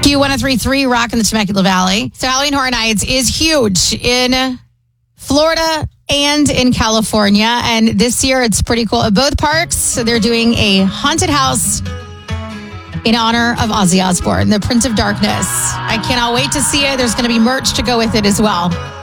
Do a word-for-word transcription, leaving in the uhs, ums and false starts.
Q one oh three point three Rock in the Temecula Valley. So Halloween Horror Nights is huge in Florida and in California. And this year it's pretty cool. At both parks, so they're doing a haunted house in honor of Ozzy Osbourne, the Prince of Darkness. I cannot wait to see it. There's going to be merch to go with it as well.